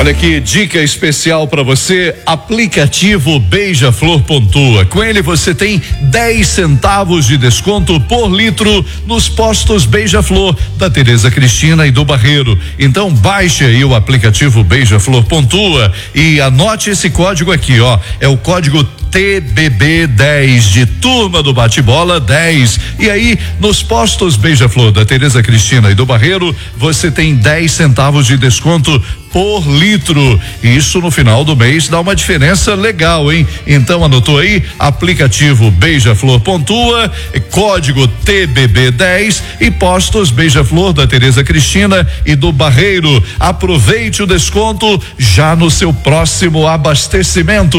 Olha aqui, dica especial para você, aplicativo Beija-Flor pontua. Com ele você tem 10 centavos de desconto por litro nos postos Beija-Flor da Tereza Cristina e do Barreiro. Então baixe aí o aplicativo Beija-Flor pontua e anote esse código aqui, ó. É o código TBB10 de Turma do Bate-Bola 10. E aí, nos postos Beija-Flor da Tereza Cristina e do Barreiro, você tem 10 centavos de desconto por litro. Isso no final do mês dá uma diferença legal, hein? Então anotou aí, aplicativo Beija-Flor pontua, código TBB10 e postos Beija-Flor da Tereza Cristina e do Barreiro. Aproveite o desconto já no seu próximo abastecimento.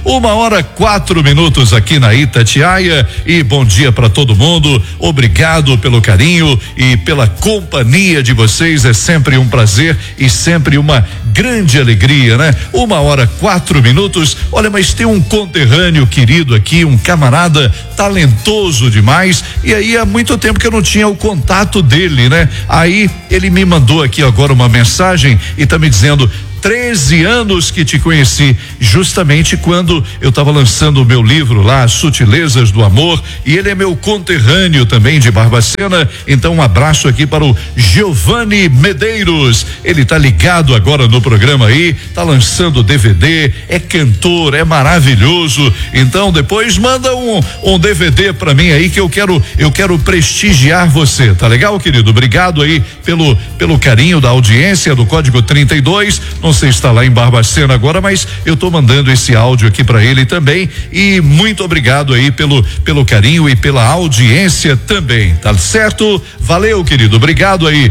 1h04 aqui na Itatiaia e bom dia para todo mundo. Obrigado pelo carinho e pela companhia de vocês. É sempre um prazer e sempre uma grande alegria, né? 1h04. Olha, mas tem um conterrâneo querido aqui, um camarada talentoso demais, e aí há muito tempo que eu não tinha o contato dele, né? Aí ele me mandou aqui agora uma mensagem e tá me dizendo: 13 anos que te conheci, justamente quando eu estava lançando o meu livro lá, Sutilezas do Amor, e ele é meu conterrâneo também de Barbacena. Então um abraço aqui para o Giovanni Medeiros, ele tá ligado agora no programa aí, tá lançando DVD, é cantor, é maravilhoso. Então depois manda um DVD para mim aí que eu quero prestigiar você, tá legal, querido? Obrigado aí pelo carinho da audiência do Código 32. Não sei se está lá em Barbacena agora, mas eu tô mandando esse áudio aqui para ele também, e muito obrigado aí pelo carinho e pela audiência também, tá certo? Valeu, querido, obrigado aí.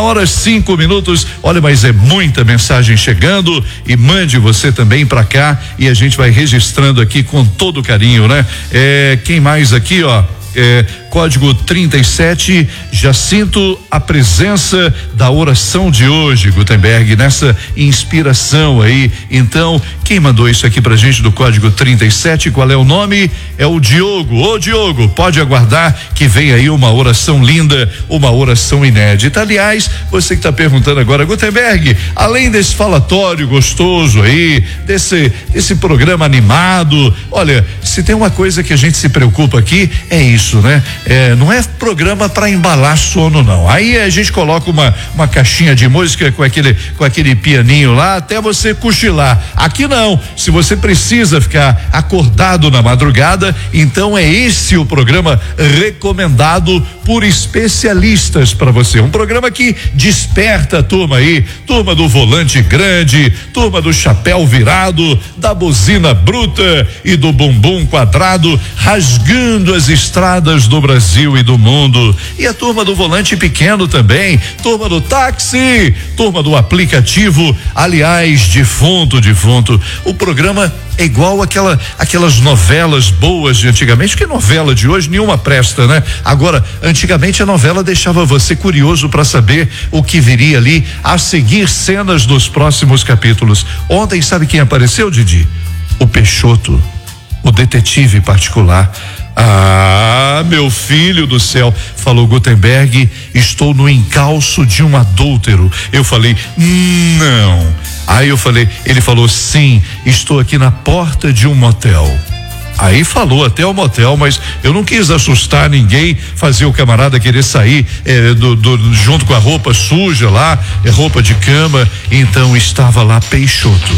1h05. Olha, mas é muita mensagem chegando, e mande você também para cá e a gente vai registrando aqui com todo carinho, né? Quem mais aqui, ó? Código 37, já sinto a presença da oração de hoje, Gutenberg, nessa inspiração aí. Então, quem mandou isso aqui pra gente do código 37, qual é o nome? É o Diogo. Ô Diogo, pode aguardar que vem aí uma oração linda, uma oração inédita. Aliás, você que tá perguntando agora, Gutenberg, além desse falatório gostoso aí, desse programa animado, olha, se tem uma coisa que a gente se preocupa aqui, é isso, né? Não é programa para embalar sono, não. Aí a gente coloca uma caixinha de música com aquele pianinho lá até você cochilar. Aqui não. Se você precisa ficar acordado na madrugada, então é esse o programa recomendado por especialistas para você. Um programa que desperta a turma aí, turma do volante grande, turma do chapéu virado, da buzina bruta e do bumbum quadrado, rasgando as estradas do Brasil e do mundo. E a turma do volante pequeno também, turma do táxi, turma do aplicativo. Aliás, defunto, o programa é igual aquelas novelas boas de antigamente, porque novela de hoje nenhuma presta, né? Agora, antigamente a novela deixava você curioso para saber o que viria ali a seguir, cenas dos próximos capítulos. Ontem, sabe quem apareceu, Didi? O Peixoto, o detetive particular. Ah, meu filho do céu, falou Gutenberg, estou no encalço de um adúltero. Eu falei, não. Aí ele falou, sim, estou aqui na porta de um motel. Aí falou até o motel, mas eu não quis assustar ninguém, fazer o camarada querer sair junto com a roupa suja lá, roupa de cama. Então estava lá Peixoto,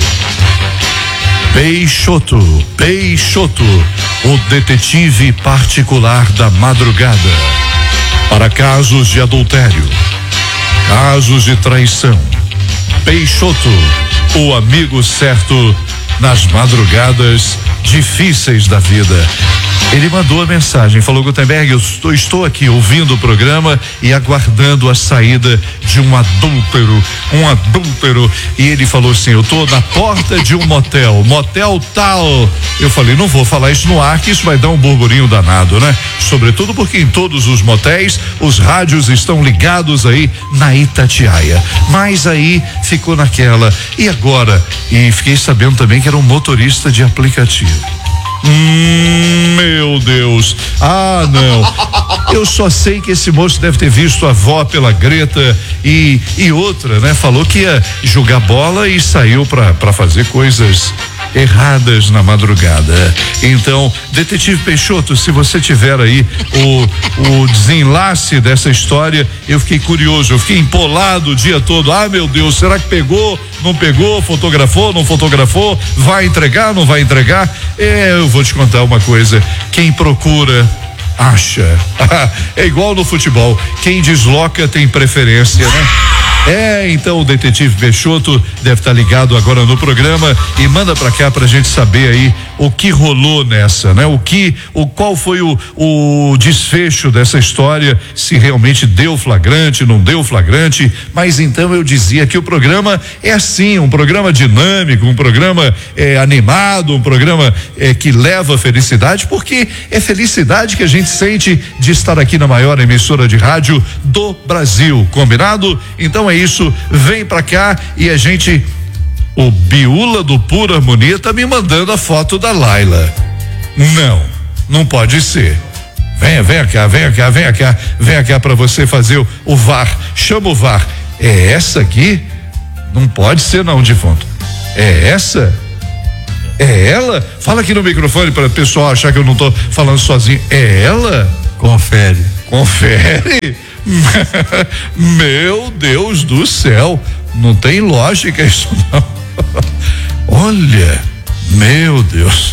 o detetive particular da madrugada, para casos de adultério, casos de traição. Peixoto, o amigo certo nas madrugadas difíceis da vida. Ele mandou a mensagem, falou, Gutenberg, eu estou aqui ouvindo o programa e aguardando a saída de um adúltero, e ele falou assim, eu estou na porta de um motel tal. Eu falei, não vou falar isso no ar, que isso vai dar um burburinho danado, né? Sobretudo porque em todos os motéis os rádios estão ligados aí na Itatiaia. Mas aí ficou naquela, e agora? E fiquei sabendo também que era um motorista de aplicativo. Meu Deus. Ah, não. Eu só sei que esse moço deve ter visto a avó pela Greta e outra, né? Falou que ia jogar bola e saiu pra fazer coisas erradas na madrugada. Então, detetive Peixoto, se você tiver aí o desenlace dessa história, eu fiquei curioso, eu fiquei empolado o dia todo. Ah, meu Deus, será que pegou? Não pegou? Fotografou? Não fotografou? Vai entregar? Não vai entregar? Eu vou te contar uma coisa, quem procura acha. É igual no futebol, quem desloca tem preferência, né? Então o detetive Peixoto deve estar ligado agora no programa e manda pra cá pra gente saber aí o que rolou nessa, né? Qual foi o desfecho dessa história, se realmente deu flagrante, não deu flagrante, mas então eu dizia que o programa é assim, um programa dinâmico, um programa animado, um programa que leva felicidade, porque é felicidade que a gente sente de estar aqui na maior emissora de rádio do Brasil, combinado? Então é isso, vem pra cá e a gente. O Biula do Pura Harmonia tá me mandando a foto da Laila. Não pode ser. Vem cá pra você fazer o VAR. Chama o VAR. É essa aqui? Não pode ser não, defunto. É essa? É ela? Fala aqui no microfone para o pessoal achar que eu não tô falando sozinho. É ela? Confere. Meu Deus do céu, não tem lógica isso não. Olha, meu Deus.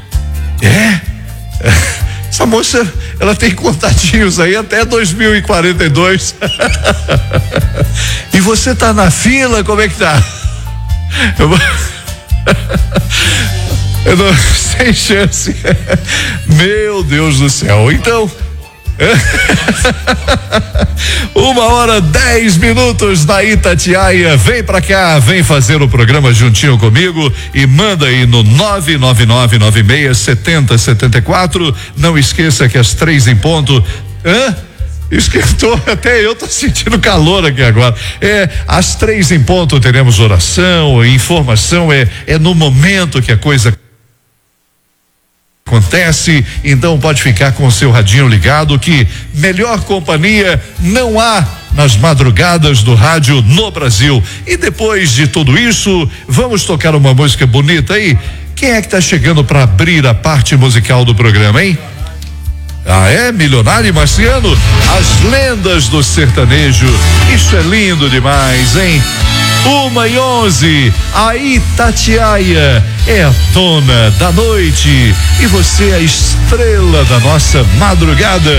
Essa moça, ela tem contatinhos aí até 2042. E você tá na fila, como é que tá? Eu não, sem chance. Meu Deus do céu. Então 1h10 da Itatiaia. Vem pra cá, vem fazer o programa juntinho comigo e manda aí no 999967074. Não esqueça que às 3 em ponto. Esquentou, até eu tô sentindo calor aqui agora. Às 3 em ponto teremos oração, informação, é no momento que a coisa acontece, então pode ficar com o seu radinho ligado que melhor companhia não há nas madrugadas do rádio no Brasil. E depois de tudo isso, vamos tocar uma música bonita aí. Quem é que tá chegando para abrir a parte musical do programa, hein? Milionário e Marciano, as lendas do sertanejo. Isso é lindo demais, hein? 1h11, a Itatiaia é a dona da noite e você é a estrela da nossa madrugada.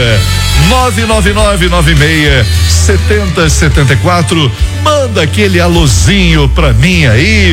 999967074. Manda aquele alôzinho pra mim aí.